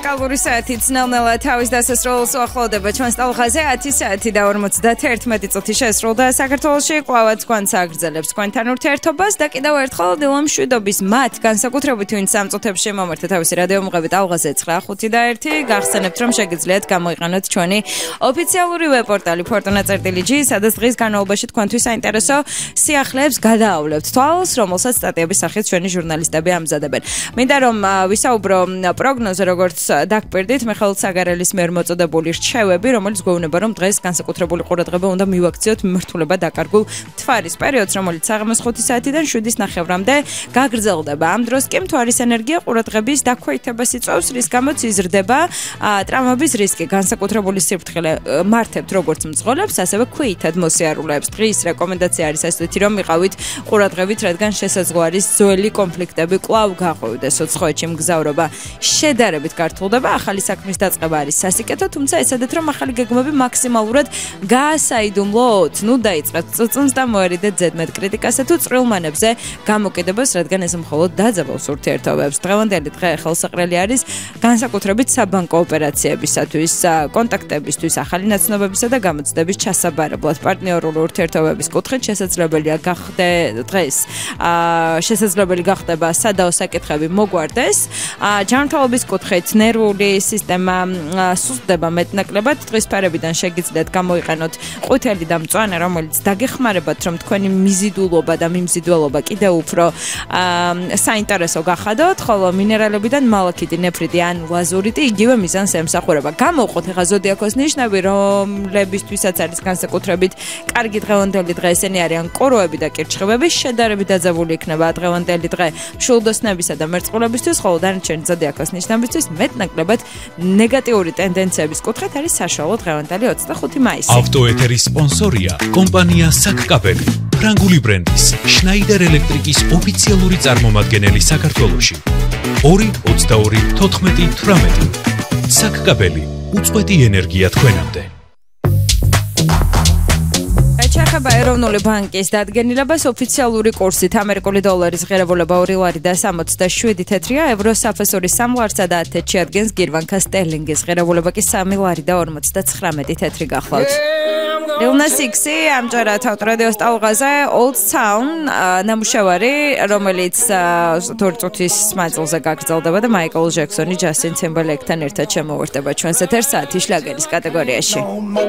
მუსიკალური საათი ძნელნელა თავის დასასრულს უახლოვდება ჩვენს ტალღაზე 10 საათი და 51 წუთი შესრულდა საქართველოში კვლავაც გვანც აგრძელებს თქვენთან ურთიერთობას და კიდევ ერთხელ დილამ მშვიდობის მათ განსაკუთრებით ვინც სამწუთებში მომართა თავისი რადიომღები ტალღაზე 9:05 და 1 გახსენებთ რომ შეგიძლიათ გამოიყენოთ ჩვენი ოფიციალური ვებპორტალი fortuna.gr სადაც დღის განმავლობაში თქვენთვის საინტერესო სიახლეებს გადაავლებთ თვალს რომელსაც სტატიების სახით ჩვენი ჟურნალისტები ამზადებენ. მინდა რომ ვისაუბრო პროგნოზე როგორც დაგპირდით მიხეილ საგარელის მიერ მოწოდებული რჩევები, რომელიც გვეუბნება რომ დღეს განსაკუთრებული ყურადღება უნდა მივაქციოთ მიმართულება დაკარგულ მთვარის პერიოდს, რომელიც საღამოს 5 საათიდან 7:30-მდე გაგრძელდება. ამ დროს კი მთვარის ენერგია ყურადღების დაქვეითებას იწვევს, რის გამოც იზრდება ტრავმების რისკი. განსაკუთრებული სიფრთხილე მართებთ როგორც მძღოლებს, ასევე ქვეითად მოსიარულეებს. დღის რეკომენდაცია არის ასეთი რომ მიყავით ყურადღებით, რადგან შესაძლოა არის ძველი კონფლიქტები კვლავ გაყვევდეს უცხოეთში მგზავრობა შედარებით გართულდება, ახალი საქმის დაწყება არის სასიკეთო, თუმცა ეცადეთ რომ ახალი გეგმები მაქსიმალურად გაასაიდუმლოთ. ნუ დაიწყეთ წუწუნს და მოერიდეთ ზედმეტ კრიტიკასა თუ წვრილმანებზე გამოკიდებას, რადგან ეს მხოლოდ დაძაბავს ურთიერთობებს. დღევანდელი დღე ხელსაყრელი არის განსაკუთრებით საბანკო ოპერაციებისათვის, კონტაქტებისთვის, ახალი ნაცნობებისა და გამოცდების ჩასაბარებლად. პარტნიორული ურთიერთობების კუთხით შესაძლებელია დღეს შესაძლებელი გახდება სადაო საკითხები მოგვარდეს. ჯანმრთელობის კუთხით ნერვული სისტემა სუსტდება მეტნაკლებად. დღის ფარებიდან შეგიძლიათ გამოიყენოთ ყვითელი და მწვანე, რომელიც დაგეხმარებათ, რომ თქვენი მიზიდულობა და მიმზიდველობა კიდევ უფრო საინტერესო გახადოთ, ხოლო მინერალებიდან მალაქიტი, ნეფრიტი ან ლაზურიტი იგივე მიზანს ემსახურება. გამოვყოთ ახლა ზოდიაქოს ნიშნები, რომლებისთვისაც არის განსაკუთრებით კარგი დღევანდელი დღე, ესენი არიან კოროები და კირჩხიბები. შედარებით დაძაბული იქნება დღევანდელი დღე მშვილდოსნებისა და მერწყულებისთვის, ხოლო დანარჩენი ზოდიაქოს ნიშნებისთვის მეტნაკლებად ნეგატიური ტენდენციების კუთხით არის საშუალო დღევანდელი 25 მაისი. ავტოეთერის სპონსორია კომპანია საკკაბელი, ფრანგული ბრენდის შნაიდერ ელექტრიკის ოფიციალური წარმომადგენელი საქართველოში. 2-22-14-18 საკკაბელი, უწყვეტი ენერგია თქვენამდე. ჩეხება ეროვნული ბანკის დადგენილებას ოფიციალური კურსით ამერიკული დოლარის ღირებულება 2 ლარი და 67 თეთრია, ევრო საფესურის 3 ლარსა და 10 თეთრში ადგენს გირვანქა სტერლინგის ღირებულება კი 3 ლარი და 59 თეთრი გახლავთ. Lil Nas X ამჯერად ავტორადიოს ტალღაზე Old Town ნამუშევარი, რომელიც 2 წუთის მანძილზე გაგრძელდება და მაიკლ ჯექსონი ჯასტინ ტიმბერლეიკთან ერთად შემოვერთება ჩვენს ეთერს საათის შლაგერის კატეგორიაში.